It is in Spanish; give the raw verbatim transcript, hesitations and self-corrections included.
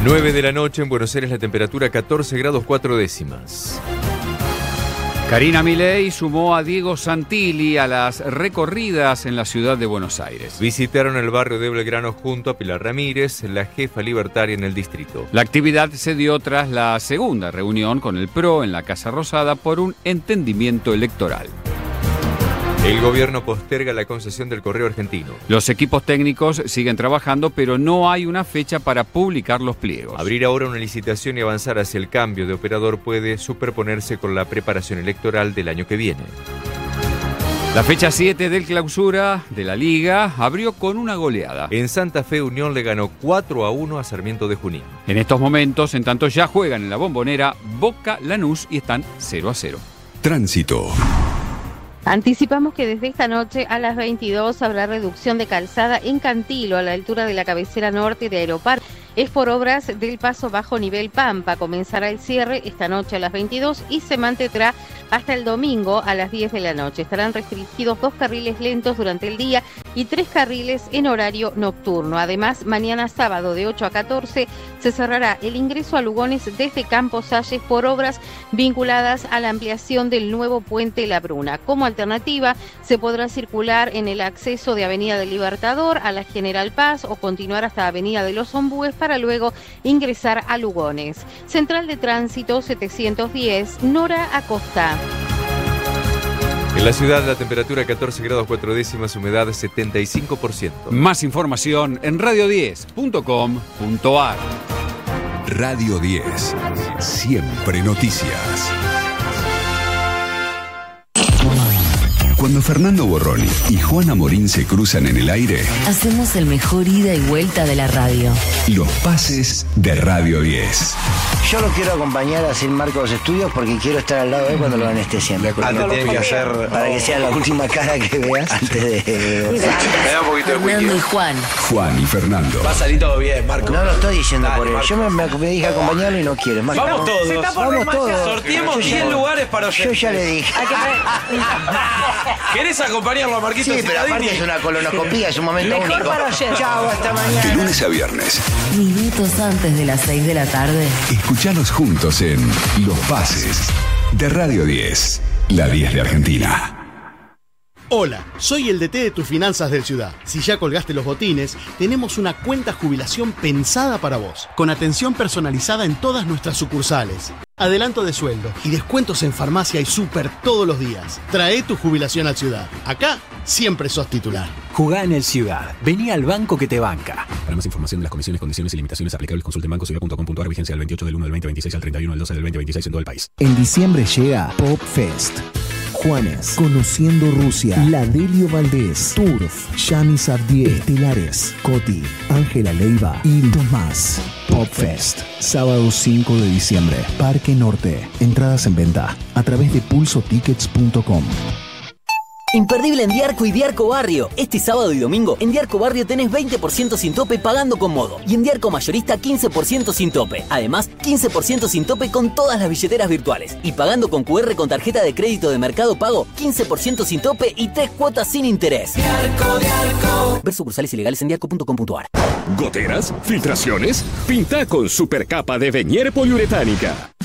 nueve de la noche en Buenos Aires, la temperatura catorce grados cuatro décimas. Karina Milei sumó a Diego Santilli a las recorridas en la ciudad de Buenos Aires. Visitaron el barrio de Belgrano junto a Pilar Ramírez, la jefa libertaria en el distrito. La actividad se dio tras la segunda reunión con el P R O en la Casa Rosada por un entendimiento electoral. El gobierno posterga la concesión del correo argentino. Los equipos técnicos siguen trabajando, pero no hay una fecha para publicar los pliegos. Abrir ahora una licitación y avanzar hacia el cambio de operador puede superponerse con la preparación electoral del año que viene. La fecha siete del clausura de la Liga abrió con una goleada. En Santa Fe, Unión le ganó cuatro a uno a Sarmiento de Junín. En estos momentos, en tanto ya juegan en la Bombonera Boca, Lanús y están cero a cero. Tránsito. Anticipamos que desde esta noche a las veintidós habrá reducción de calzada en Cantilo, a la altura de la cabecera norte de Aeropar. Es por obras del paso bajo nivel Pampa. Comenzará el cierre esta noche a las veintidós y se mantendrá hasta el domingo a las diez de la noche. Estarán restringidos dos carriles lentos durante el día y tres carriles en horario nocturno. Además, mañana sábado de ocho a catorce se cerrará el ingreso a Lugones desde Campos Salles por obras vinculadas a la ampliación del nuevo puente La Bruna. Como alternativa, se podrá circular en el acceso de Avenida del Libertador a la General Paz o continuar hasta Avenida de los Ombúes para luego ingresar a Lugones. Central de Tránsito setecientos diez, Nora Acosta. En la ciudad la temperatura catorce grados cuatro décimas, humedad setenta y cinco por ciento. Más información en radio diez punto com punto a r. Radio diez. Siempre noticias. Cuando Fernando Borroni y Juana Morín se cruzan en el aire, hacemos el mejor ida y vuelta de la radio. Los pases de Radio diez. Yo lo quiero acompañar a Sin Marco los estudios porque quiero estar al lado de él cuando lo anestesien. Ah, no, tiene que hacer... Para que sea la última cara que veas antes de... Me da un poquito de Fernando y Juan. Juan y Fernando. Va a salir todo bien, Marco. No lo estoy diciendo Dale, por él. Marco. Yo me, me, me dije acompañarlo y no quiere. Marco, Vamos no. todos. Vamos todos. Sorteemos diez lugares para... Yo ya le dije. ¿Querés acompañarlo a Marquito? Sí, pero aparte es una colonoscopía, es un momento Mejor único. para ayer. Chao, hasta mañana. De lunes a viernes. Minutos antes de las seis de la tarde. Escuchalos juntos en Los Pases de Radio diez. La diez de Argentina. Hola, soy el D T de tus finanzas del Ciudad. Si ya colgaste los botines, tenemos una cuenta jubilación pensada para vos, con atención personalizada en todas nuestras sucursales, adelanto de sueldo y descuentos en farmacia y súper todos los días. Trae tu jubilación al Ciudad. Acá siempre sos titular. Jugá en el Ciudad. Vení al banco que te banca. Para más información de las comisiones, condiciones y limitaciones aplicables, consulte en banco ciudad punto com punto a r. Vigencia del veintiocho del uno del veinte veintiséis al treinta y uno del doce del veinte veintiséis en todo el país. En diciembre llega Pop Fest. Juanes, Conociendo Rusia, La Delio Valdés, Turf, Yanis Abdiel, Estelares, Coti, Ángela Leiva y Tomás. Pop Fest, sábado cinco de diciembre, Parque Norte. Entradas en venta a través de pulso tickets punto com. Imperdible en Diarco y Diarco Barrio. Este sábado y domingo en Diarco Barrio tenés veinte por ciento sin tope pagando con modo. Y en Diarco Mayorista quince por ciento sin tope. Además, quince por ciento sin tope con todas las billeteras virtuales. Y pagando con cu erre con tarjeta de crédito de Mercado Pago, quince por ciento sin tope y tres cuotas sin interés. Diarco, Diarco. Ver sucursales ilegales en diarco punto com punto a r. ¿Goteras? ¿Filtraciones? Pinta con supercapa de Venier poliuretánica.